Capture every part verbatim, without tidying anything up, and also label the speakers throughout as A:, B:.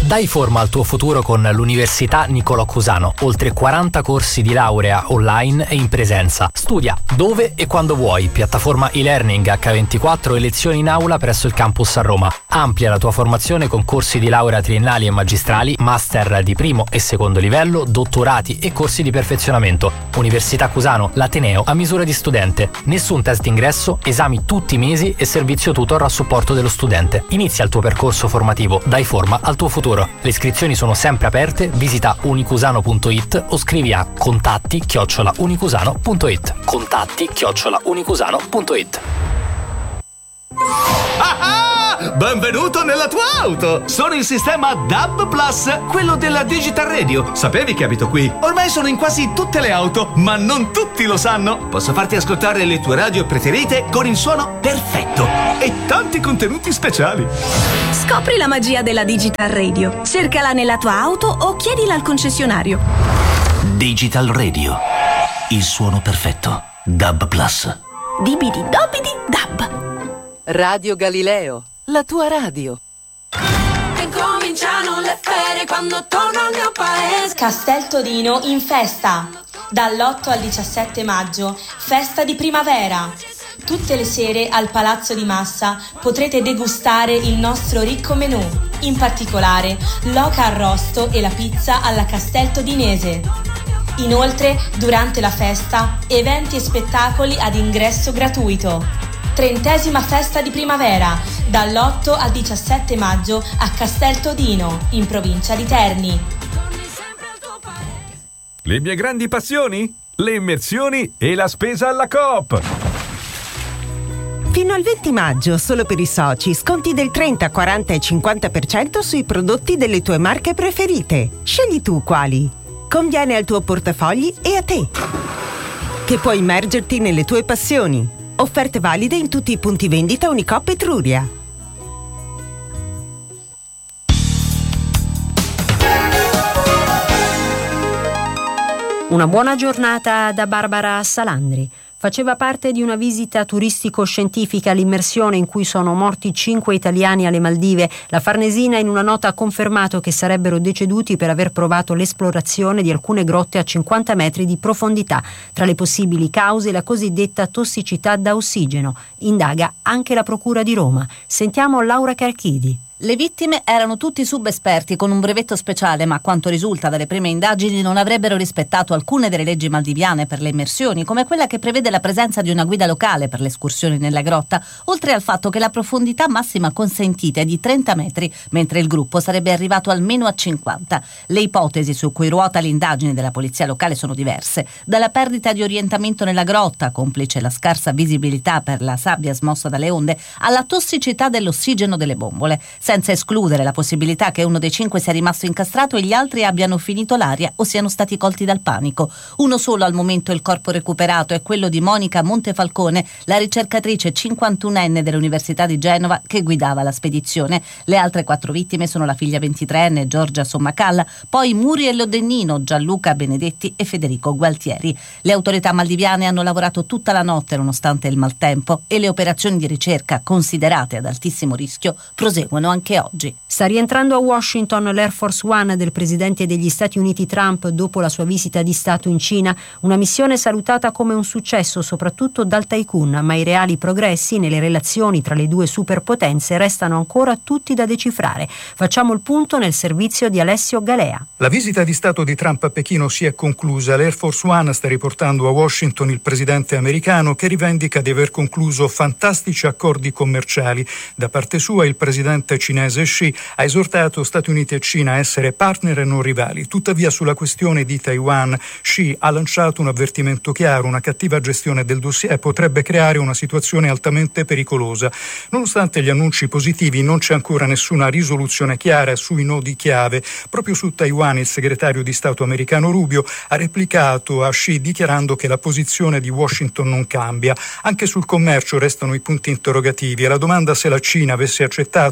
A: Dai forma al tuo futuro con l'Università Niccolò Cusano. Oltre quaranta corsi di laurea online e in presenza. Studia dove e quando vuoi. Piattaforma e-learning acca ventiquattro e lezioni in aula presso il campus a Roma. Amplia la tua formazione con corsi di laurea triennali e magistrali, master di primo e secondo livello, dottorati e corsi di perfezionamento. Università Cusano, l'ateneo a misura di studente. Nessun test d'ingresso, esami tutti i mesi e servizio tutor a supporto dello studente. Inizia il tuo percorso formativo. Dai forma al tuo futuro. Le iscrizioni sono sempre aperte, visita unicusano punto it o scrivi a contatti chiocciola unicusano punto it. Contatti chiocciola unicusano punto it.
B: Ah, benvenuto nella tua auto! Sono il sistema D A B Plus, quello della Digital Radio. Sapevi che abito qui? Ormai sono in quasi tutte le auto, ma non tutti lo sanno. Posso farti ascoltare le tue radio preferite con il suono perfetto e tanti contenuti speciali.
C: Scopri la magia della Digital Radio. Cercala nella tua auto o chiedila al concessionario.
B: Digital Radio, il suono perfetto. D A B Plus.
C: Dibidi dobidi dab.
D: Radio Galileo, la tua radio.
E: E cominciano le ferie quando torno al mio paese.
F: Castel Todino in festa. Dall'otto al diciassette maggio, festa di primavera. Tutte le sere al Palazzo di Massa potrete degustare il nostro ricco menù. In particolare, l'oca arrosto e la pizza alla Castel Todinese. Inoltre, durante la festa, eventi e spettacoli ad ingresso gratuito. Trentesima festa di primavera, dall'otto al diciassette maggio a Castel Todino, in provincia di Terni.
G: Le mie grandi passioni? Le immersioni e la spesa alla Coop.
H: Fino al venti maggio, solo per i soci, sconti del trenta, quaranta e cinquanta per cento sui prodotti delle tue marche preferite. Scegli tu quali. Conviene al tuo portafogli e a te, che puoi immergerti nelle tue passioni. Offerte valide in tutti i punti vendita Unicoop Etruria.
I: Una buona giornata da Barbara Salandri. Faceva parte di una visita turistico-scientifica all'immersione in cui sono morti cinque italiani alle Maldive. La Farnesina in una nota ha confermato che sarebbero deceduti per aver provato l'esplorazione di alcune grotte a cinquanta metri di profondità. Tra le possibili cause la cosiddetta tossicità da ossigeno. Indaga anche la Procura di Roma. Sentiamo Laura Carchidi.
J: Le vittime erano tutti subesperti con un brevetto speciale, ma a quanto risulta dalle prime indagini non avrebbero rispettato alcune delle leggi maldiviane per le immersioni, come quella che prevede la presenza di una guida locale per le escursioni nella grotta, oltre al fatto che la profondità massima consentita è di trenta metri, mentre il gruppo sarebbe arrivato almeno a cinquanta. Le ipotesi su cui ruota l'indagine della polizia locale sono diverse, dalla perdita di orientamento nella grotta, complice la scarsa visibilità per la sabbia smossa dalle onde, alla tossicità dell'ossigeno delle bombole, senza escludere la possibilità che uno dei cinque sia rimasto incastrato e gli altri abbiano finito l'aria o siano stati colti dal panico. Uno solo al momento il corpo recuperato è quello di Monica Montefalcone, la ricercatrice cinquantunenne dell'Università di Genova che guidava la spedizione. Le altre quattro vittime sono la figlia ventitreenne Giorgia Sommacalla, poi Muriel Dennino, Gianluca Benedetti e Federico Gualtieri. Le autorità maldiviane hanno lavorato tutta la notte nonostante il maltempo e le operazioni di ricerca, considerate ad altissimo rischio, proseguono anche oggi.
I: Sta rientrando a Washington l'Air Force One del presidente degli Stati Uniti Trump dopo la sua visita di Stato in Cina, una missione salutata come un successo soprattutto dal tycoon, ma i reali progressi nelle relazioni tra le due superpotenze restano ancora tutti da decifrare. Facciamo il punto nel servizio di Alessio Galea.
K: La visita di Stato di Trump a Pechino si è conclusa. L'Air Force One sta riportando a Washington il presidente americano che rivendica di aver concluso fantastici accordi commerciali. Da parte sua il presidente cinese Xi ha esortato Stati Uniti e Cina a essere partner e non rivali. Tuttavia sulla questione di Taiwan Xi ha lanciato un avvertimento chiaro: una cattiva gestione del dossier potrebbe creare una situazione altamente pericolosa. Nonostante gli annunci positivi non c'è ancora nessuna risoluzione chiara sui nodi chiave. Proprio su Taiwan il segretario di Stato americano Rubio ha replicato a Xi dichiarando che la posizione di Washington non cambia. Anche sul commercio restano i punti interrogativi e la domanda se la Cina avesse accettato di acquistare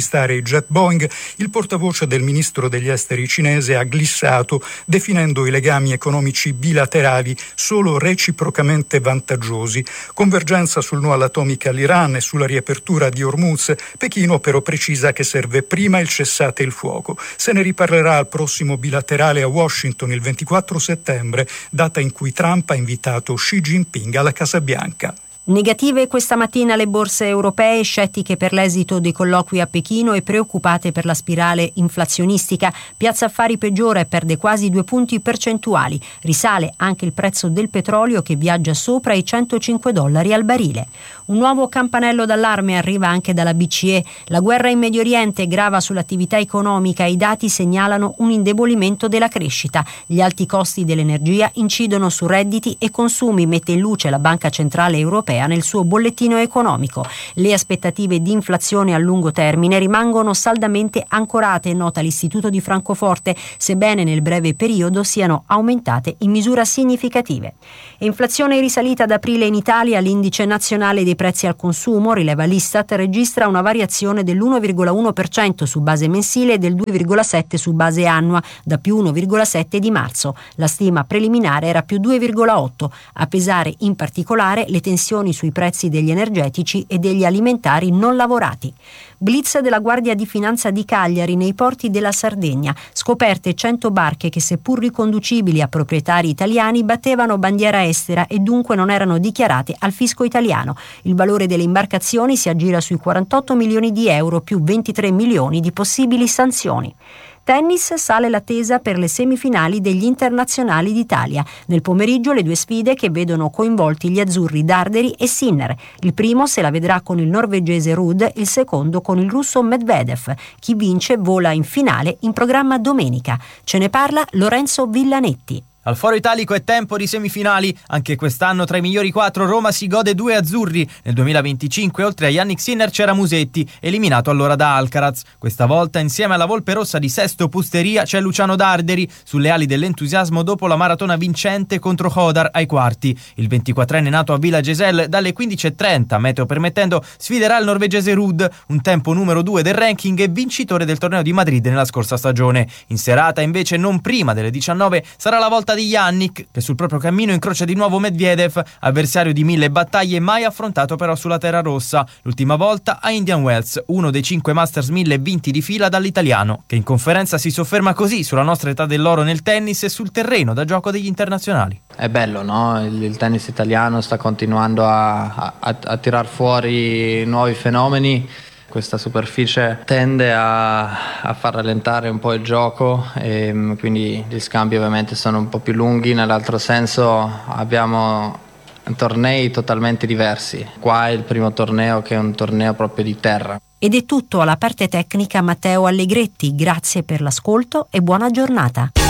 K: acquistare i jet Boeing, il portavoce del ministro degli esteri cinese ha glissato, definendo i legami economici bilaterali solo reciprocamente vantaggiosi. Convergenza sul no all'atomica all'Iran e sulla riapertura di Hormuz. Pechino però precisa che serve prima il cessate il fuoco. Se ne riparlerà al prossimo bilaterale a Washington il ventiquattro settembre, data in cui Trump ha invitato Xi Jinping alla Casa Bianca.
I: Negative questa mattina le borse europee, scettiche per l'esito dei colloqui a Pechino e preoccupate per la spirale inflazionistica. Piazza Affari peggiora e perde quasi due punti percentuali. Risale anche il prezzo del petrolio che viaggia sopra i centocinque dollari al barile. Un nuovo campanello d'allarme arriva anche dalla B C E. La guerra in Medio Oriente grava sull'attività economica e i dati segnalano un indebolimento della crescita. Gli alti costi dell'energia incidono su redditi e consumi, mette in luce la Banca Centrale Europea nel suo bollettino economico. Le aspettative di inflazione a lungo termine rimangono saldamente ancorate, nota l'Istituto di Francoforte, sebbene nel breve periodo siano aumentate in misura significativa. Inflazione risalita ad aprile in Italia, l'indice nazionale dei prezzi al consumo, rileva l'Istat, registra una variazione dell'uno virgola uno per cento su base mensile e del due virgola sette per cento su base annua, da più uno virgola sette di marzo. La stima preliminare era più due virgola otto. A pesare in particolare le tensioni sui prezzi degli energetici e degli alimentari non lavorati. Blitz della Guardia di Finanza di Cagliari nei porti della Sardegna. Scoperte cento barche che, seppur riconducibili a proprietari italiani, battevano bandiera estera e dunque non erano dichiarate al fisco italiano. Il valore delle imbarcazioni si aggira sui quarantotto milioni di euro più ventitré milioni di possibili sanzioni. Tennis, sale l'attesa per le semifinali degli internazionali d'Italia. Nel pomeriggio le due sfide che vedono coinvolti gli azzurri Darderi e Sinner. Il primo se la vedrà con il norvegese Ruud, il secondo con il russo Medvedev. Chi vince vola in finale, in programma domenica. Ce ne parla Lorenzo Villanetti.
L: Al Foro Italico è tempo di semifinali. Anche quest'anno tra i migliori quattro Roma si gode due azzurri. Nel duemilaventicinque oltre a Yannick Sinner c'era Musetti, eliminato allora da Alcaraz. Questa volta insieme alla Volpe Rossa di Sesto Pusteria c'è Luciano Darderi, sulle ali dell'entusiasmo dopo la maratona vincente contro Hodar ai quarti. Il ventiquattrenne nato a Villa Gesell dalle quindici e trenta, meteo permettendo, sfiderà il norvegese Ruud, un tempo numero due del ranking e vincitore del torneo di Madrid nella scorsa stagione. In serata invece non prima delle diciannove sarà la volta di Yannick, che sul proprio cammino incrocia di nuovo Medvedev, avversario di mille battaglie mai affrontato però sulla terra rossa, l'ultima volta a Indian Wells, uno dei cinque Masters mille vinti di fila dall'italiano, che in conferenza si sofferma così sulla nostra età dell'oro nel tennis e sul terreno da gioco degli internazionali.
M: È bello, no? Il, il tennis italiano sta continuando a, a, a tirar fuori nuovi fenomeni. Questa superficie tende a, a far rallentare un po' il gioco e quindi gli scambi ovviamente sono un po' più lunghi. Nell'altro senso abbiamo tornei totalmente diversi. Qua è il primo torneo che è un torneo proprio di terra.
I: Ed è tutto alla parte tecnica Matteo Allegretti. Grazie per l'ascolto e buona giornata.